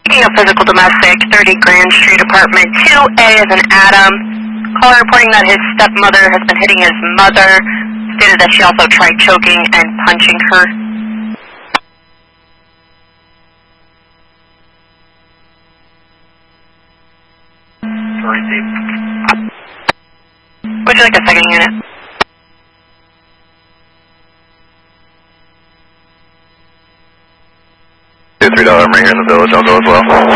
Picking up physical domestic, 30 Grand Street, apartment 2A is an Adam. Caller reporting that his stepmother has been hitting his mother. Stated that she also tried choking and punching her. Receive. Would you like a second unit? $3 I'm right here in the village, I'll go as well.